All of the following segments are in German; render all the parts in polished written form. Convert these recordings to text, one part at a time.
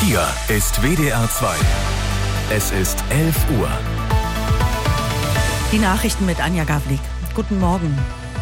Hier ist WDR 2. Es ist 11 Uhr. Die Nachrichten mit Anja Gavlik. Guten Morgen.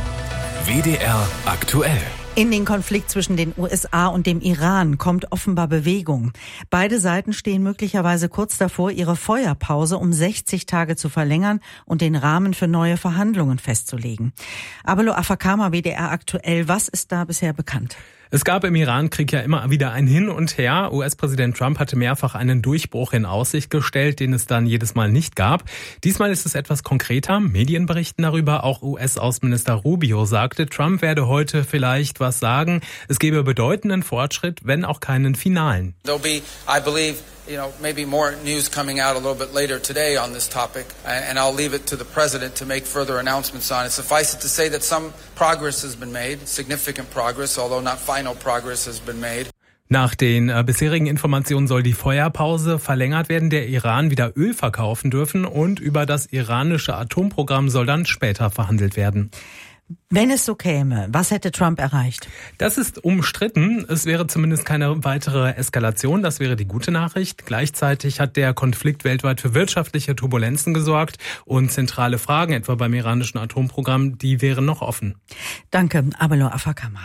WDR aktuell. In den Konflikt zwischen den USA und dem Iran kommt offenbar Bewegung. Beide Seiten stehen möglicherweise kurz davor, ihre Feuerpause um 60 Tage zu verlängern und den Rahmen für neue Verhandlungen festzulegen. Abelo Afakama, WDR aktuell. Was ist da bisher bekannt? Es gab im Iran-Krieg ja immer wieder ein Hin und Her. US-Präsident Trump hatte mehrfach einen Durchbruch in Aussicht gestellt, den es dann jedes Mal nicht gab. Diesmal ist es etwas konkreter. Medien berichten darüber. Auch US-Außenminister Rubio sagte, Trump werde heute vielleicht was sagen. Es gebe bedeutenden Fortschritt, wenn auch keinen finalen. There'll be, I believe, maybe more news coming out a little bit later today on this topic, and I'll leave it to the president to make further announcements on it. Suffice it to say that some progress has been made, significant progress, although not final progress has been made. Nach den bisherigen Informationen soll die Feuerpause verlängert werden, der Iran wieder Öl verkaufen dürfen und über das iranische Atomprogramm soll dann später verhandelt werden. Wenn es so käme, was hätte Trump erreicht? Das ist umstritten. Es wäre zumindest keine weitere Eskalation. Das wäre die gute Nachricht. Gleichzeitig hat der Konflikt weltweit für wirtschaftliche Turbulenzen gesorgt und zentrale Fragen, etwa beim iranischen Atomprogramm, die wären noch offen. Danke, Abelo Afakama.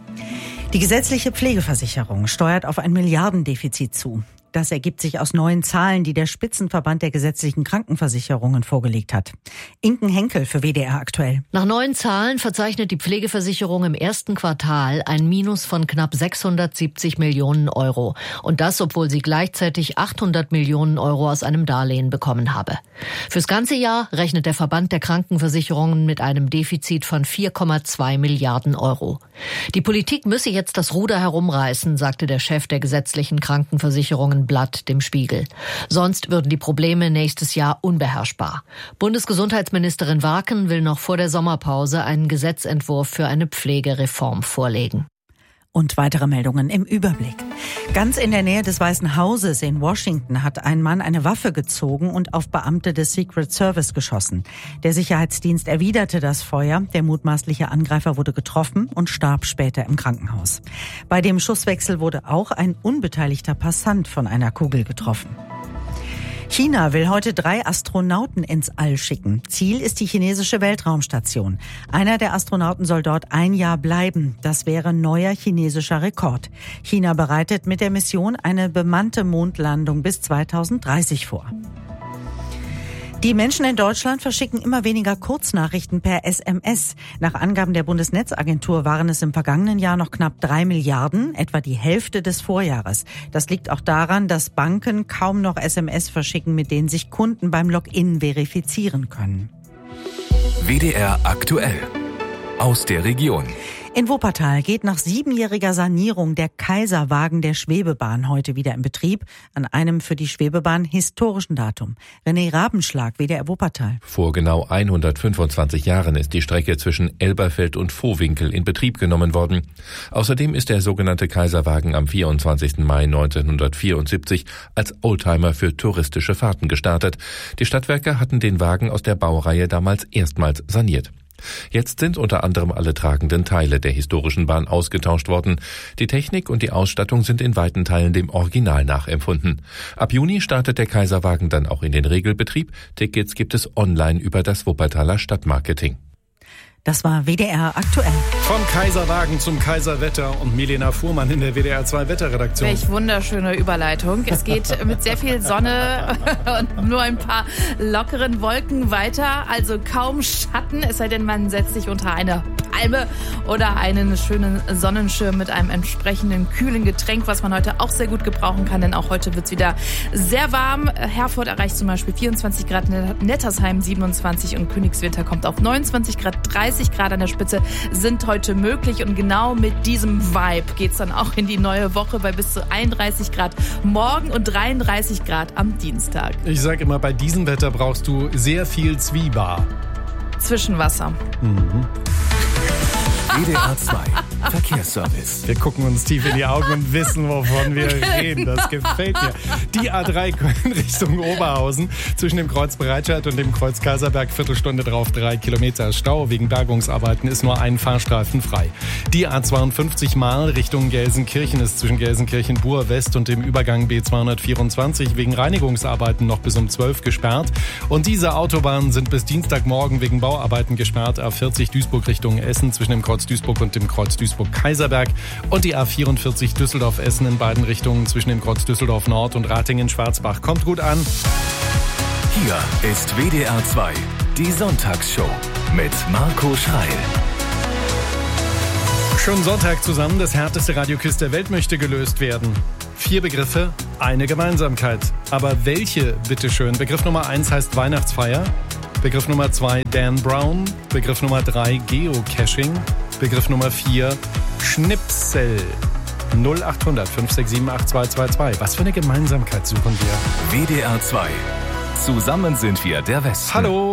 Die gesetzliche Pflegeversicherung steuert auf ein Milliardendefizit zu. Das ergibt sich aus neuen Zahlen, die der Spitzenverband der gesetzlichen Krankenversicherungen vorgelegt hat. Inken Henkel für WDR aktuell. Nach neuen Zahlen verzeichnet die Pflegeversicherung im ersten Quartal ein Minus von knapp 670 Millionen Euro. Und das, obwohl sie gleichzeitig 800 Millionen Euro aus einem Darlehen bekommen habe. Fürs ganze Jahr rechnet der Verband der Krankenversicherungen mit einem Defizit von 4,2 Milliarden Euro. Die Politik müsse jetzt das Ruder herumreißen, sagte der Chef der gesetzlichen Krankenversicherungen Blatt dem Spiegel. Sonst würden die Probleme nächstes Jahr unbeherrschbar. Bundesgesundheitsministerin Warken will noch vor der Sommerpause einen Gesetzentwurf für eine Pflegereform vorlegen. Und weitere Meldungen im Überblick. Ganz in der Nähe des Weißen Hauses in Washington hat ein Mann eine Waffe gezogen und auf Beamte des Secret Service geschossen. Der Sicherheitsdienst erwiderte das Feuer. Der mutmaßliche Angreifer wurde getroffen und starb später im Krankenhaus. Bei dem Schusswechsel wurde auch ein unbeteiligter Passant von einer Kugel getroffen. China will heute 3 Astronauten ins All schicken. Ziel ist die chinesische Weltraumstation. Einer der Astronauten soll dort ein Jahr bleiben. Das wäre neuer chinesischer Rekord. China bereitet mit der Mission eine bemannte Mondlandung bis 2030 vor. Die Menschen in Deutschland verschicken immer weniger Kurznachrichten per SMS. Nach Angaben der Bundesnetzagentur waren es im vergangenen Jahr noch knapp 3 Milliarden, etwa die Hälfte des Vorjahres. Das liegt auch daran, dass Banken kaum noch SMS verschicken, mit denen sich Kunden beim Login verifizieren können. WDR aktuell. Aus der Region. In Wuppertal geht nach 7-jähriger Sanierung der Kaiserwagen der Schwebebahn heute wieder in Betrieb, an einem für die Schwebebahn historischen Datum. René Rabenschlag, WDR Wuppertal. Vor genau 125 Jahren ist die Strecke zwischen Elberfeld und Vohwinkel in Betrieb genommen worden. Außerdem ist der sogenannte Kaiserwagen am 24. Mai 1974 als Oldtimer für touristische Fahrten gestartet. Die Stadtwerke hatten den Wagen aus der Baureihe damals erstmals saniert. Jetzt sind unter anderem alle tragenden Teile der historischen Bahn ausgetauscht worden. Die Technik und die Ausstattung sind in weiten Teilen dem Original nachempfunden. Ab Juni startet der Kaiserwagen dann auch in den Regelbetrieb. Tickets gibt es online über das Wuppertaler Stadtmarketing. Das war WDR aktuell. Vom Kaiserwagen zum Kaiserwetter und Milena Fuhrmann in der WDR 2 Wetterredaktion. Welch wunderschöne Überleitung. Es geht mit sehr viel Sonne und nur ein paar lockeren Wolken weiter. Also kaum Schatten, es sei denn, man setzt sich unter eine Palme oder einen schönen Sonnenschirm mit einem entsprechenden kühlen Getränk, was man heute auch sehr gut gebrauchen kann, denn auch heute wird es wieder sehr warm. Herford erreicht zum Beispiel 24 Grad, Nettersheim 27 und Königswinter kommt auf 29 Grad, 30 Grad an der Spitze sind heute möglich und genau mit diesem Vibe geht's dann auch in die neue Woche bei bis zu 31 Grad morgen und 33 Grad am Dienstag. Ich sag immer, bei diesem Wetter brauchst du sehr viel Zwieber. Zwischenwasser. WDR 2 Verkehrsservice. Wir gucken uns tief in die Augen und wissen, wovon wir reden. Das gefällt mir. Die A3 in Richtung Oberhausen zwischen dem Kreuz Breitscheid und dem Kreuz Kaiserberg, Viertelstunde drauf, 3 Kilometer Stau. Wegen Bergungsarbeiten ist nur ein Fahrstreifen frei. Die A52 Marl Richtung Gelsenkirchen ist zwischen Gelsenkirchen-Buhr West und dem Übergang B224 wegen Reinigungsarbeiten noch bis um 12 gesperrt. Und diese Autobahnen sind bis Dienstagmorgen wegen Bauarbeiten gesperrt. A40 Duisburg Richtung Essen zwischen dem Kreuz Duisburg und dem Kreuz Duisburg-Kaiserberg und die A44 Düsseldorf-Essen in beiden Richtungen zwischen dem Kreuz Düsseldorf Nord und Ratingen-Schwarzbach. Kommt gut an. Hier ist WDR 2, die Sonntagsshow mit Marco Schreil. Schönen Sonntag zusammen. Das härteste Radioquiz der Welt möchte gelöst werden. 4 Begriffe, eine Gemeinsamkeit. Aber welche, bitteschön? Begriff Nummer 1 heißt Weihnachtsfeier. Begriff Nummer 2 Dan Brown. Begriff Nummer 3 Geocaching. Begriff Nummer 4 Schnipsel. 0800 567 8222. Was für eine Gemeinsamkeit suchen wir? WDR 2. Zusammen sind wir der Westen. Hallo.